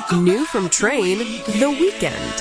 New from Train, The Weekend.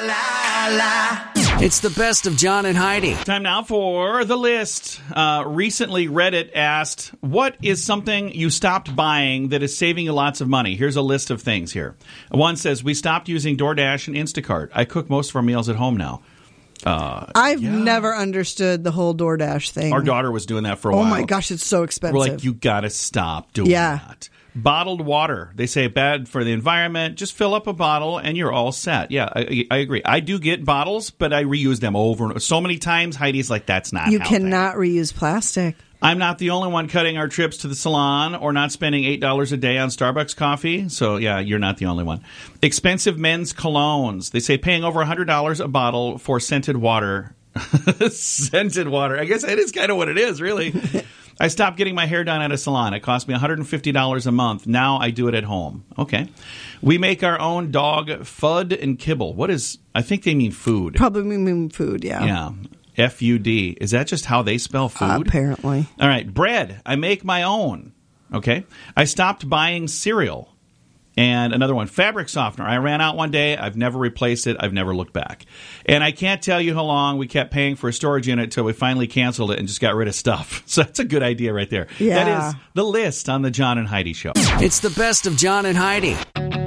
It's the best of John and Heidi. Time now for the list. Recently, Reddit asked, what is something you stopped buying that is saving you lots of money? Here's a list of things here. One says, we stopped using DoorDash and Instacart. I cook most of our meals at home now. I've never understood the whole DoorDash thing. Our daughter was doing that for a while. Oh my gosh, it's so expensive. We're like, you got to stop doing that. Bottled water. They say bad for the environment. Just fill up a bottle and you're all set. Yeah, I agree. I do get bottles, but I reuse them over and over. So many times, Heidi's like, that's not You healthy. cannot reuse plastic. I'm not the only one cutting our trips to the salon or not spending $8 a day on Starbucks coffee. So, yeah, you're not the only one. Expensive men's colognes. They say paying over $100 a bottle for scented water. Scented water. I guess it is kind of what it is, really. I stopped getting my hair done at a salon. It cost me $150 a month. Now I do it at home. Okay. We make our own dog FUD and kibble. What is, I think they mean food. Probably mean food, yeah. Yeah. FUD. Is that just how they spell food? Apparently. All right. Bread. I make my own. Okay. I stopped buying cereal. And another one, fabric softener. I ran out one day. I've never replaced it. I've never looked back. And I can't tell you how long we kept paying for a storage unit until we finally canceled it and just got rid of stuff. So that's a good idea right there. Yeah. That is the list on the John and Heidi Show. It's the best of John and Heidi.